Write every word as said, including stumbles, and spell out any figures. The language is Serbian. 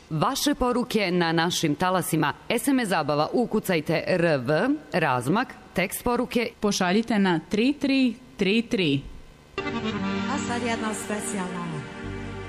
Vaše poruke na našim talasima. es em es zabava, ukucajte R V, razmak, tekst poruke. Pošaljite na tri tri tri tri. A sad jedna specijalna